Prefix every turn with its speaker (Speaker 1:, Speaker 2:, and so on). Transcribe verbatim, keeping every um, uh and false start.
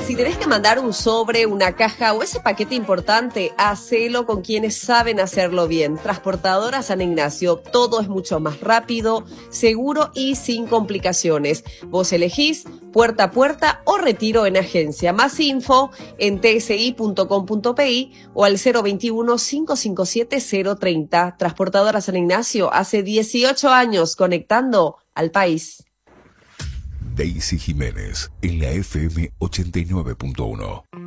Speaker 1: Si tenés que mandar un sobre, una caja o ese paquete importante, hacelo con quienes saben hacerlo bien. Transportadora San Ignacio, todo es mucho más rápido, seguro y sin complicaciones. Vos elegís puerta a puerta o retiro en agencia. Más info en t s i punto com punto p y o al cero veintiuno, cinco cinco siete, cero treinta. Transportadora San Ignacio, hace dieciocho años conectando al país.
Speaker 2: Daisy Jiménez en la F M ochenta y nueve punto uno.